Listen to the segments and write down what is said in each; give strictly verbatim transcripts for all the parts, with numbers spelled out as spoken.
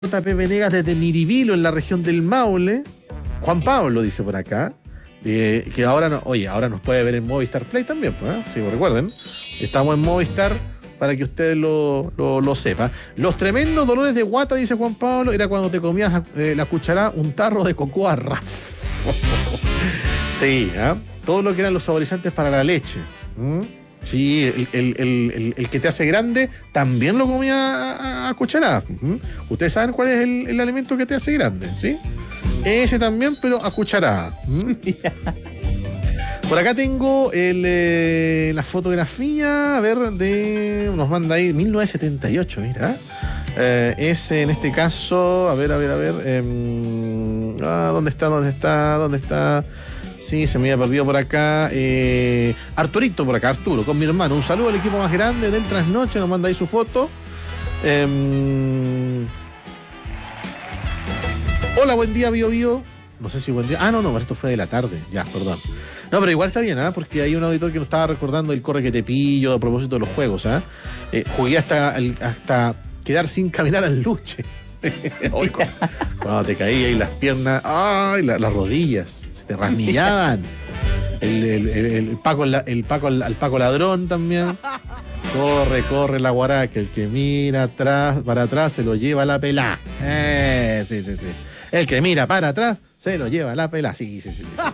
J P Venegas desde Niribilo, en la región del Maule. Juan Pablo dice por acá, eh, que ahora, no, oye, ahora nos puede ver en Movistar Play también, pues, ¿eh? Sí, recuerden, estamos en Movistar para que ustedes lo, lo, lo sepan. Los tremendos dolores de guata, dice Juan Pablo, era cuando te comías eh, la cucharada un tarro de cocoa Raff. Sí, ¿eh? Todo lo que eran los saborizantes para la leche. ¿Mm? Sí, el, el, el, el, el que te hace grande también lo comía a, a, a cucharadas. ¿Mm? Ustedes saben cuál es el, el alimento que te hace grande, ¿sí? Ese también, pero a cucharada. ¿Mm? Por acá tengo el, eh, la fotografía, a ver, de. Nos manda ahí mil novecientos setenta y ocho, mira. Eh, es en este caso, a ver, a ver, a ver. Eh, ah, ¿Dónde está? ¿Dónde está? ¿Dónde está? Sí, se me había perdido por acá. Eh, Arturito por acá, Arturo, con mi hermano. Un saludo al equipo más grande del Trasnoche, nos manda ahí su foto. Eh, Hola, buen día, Bio Bio. No sé si buen día. Ah, no, no, esto fue de la tarde. Ya, perdón. No, pero igual está bien, ¿ah? ¿eh? Porque hay un auditor que nos estaba recordando el corre que te pillo a propósito de los juegos, ¿ah? ¿eh? Eh, jugué hasta, hasta quedar sin caminar al luche. Cuando, cuando te caía y las piernas, ay, la, las rodillas se te rasmillaban. El, el, el, el Paco, el, el Paco, el, el Paco ladrón también. Corre, corre la guaraca, el que mira atrás, para atrás se lo lleva la pelá. Eh, sí, sí, sí. El que mira para atrás se lo lleva la pelá. Sí, sí, sí, sí, sí.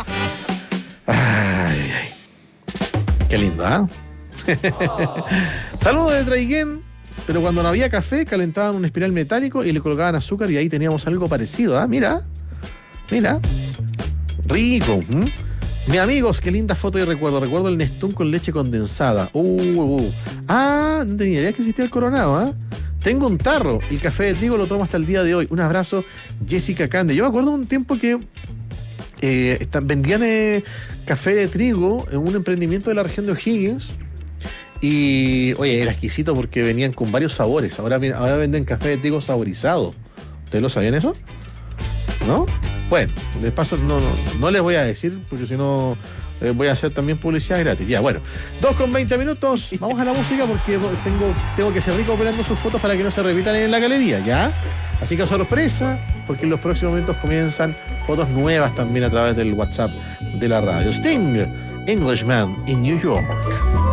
Ay, ay. Qué lindo, ¿ah? ¿eh? Oh. Saludos de Traiguén. Pero cuando no había café, calentaban un espiral metálico y le colocaban azúcar y ahí teníamos algo parecido, ¿ah? ¿eh? Mira, mira. Rico. ¿Mm? Mis amigos, qué linda foto y recuerdo. Recuerdo el Nestún con leche condensada. Uh, uh, uh. Ah, no tenía idea que existía el Coronado, ¿ah? ¿eh? Tengo un tarro. El café de trigo lo tomo hasta el día de hoy. Un abrazo, Jessica Cande. Yo me acuerdo un tiempo que eh, están, vendían eh, café de trigo en un emprendimiento de la región de O'Higgins. Y, oye, era exquisito porque venían con varios sabores. Ahora, ahora venden café de trigo saborizado. ¿Ustedes lo sabían eso? ¿No? Bueno, les paso, no, no, no les voy a decir porque si no eh, voy a hacer también publicidad gratis. Ya, bueno, dos con veinte minutos. Vamos a la música porque tengo, tengo que ser rico operando sus fotos para que no se repitan en la galería, ¿ya? Así que sorpresa, porque en los próximos momentos comienzan fotos nuevas también a través del WhatsApp de la radio. Sting, Englishman in New York.